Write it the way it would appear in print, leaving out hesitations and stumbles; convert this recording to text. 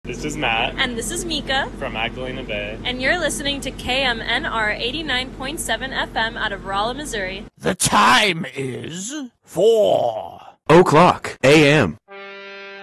This is Matt. And this is Mika. From Magdalena Bay. And you're listening to KMNR 89.7 FM out of Rolla, Missouri. The time is 4:00 a.m.